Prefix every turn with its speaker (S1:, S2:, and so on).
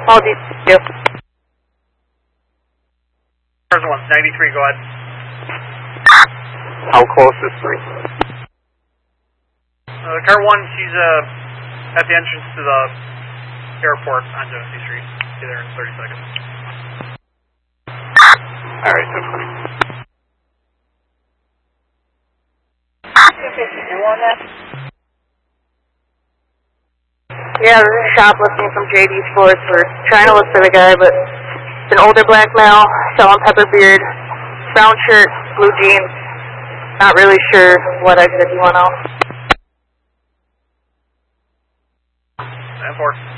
S1: Apologies. Yep.
S2: Cars 193, go ahead.
S3: How close is 3?
S2: Car 1, she's at the entrance to the airport on Genesee Street. Be there in 30 seconds.
S3: Alright, that's fine.
S1: Yeah, this is shoplifting from JD Sports. We're trying to look for the guy, but it's an older black male, selling pepper beard, brown shirt, blue jeans. Not really sure what exit he went out.
S2: 10-4.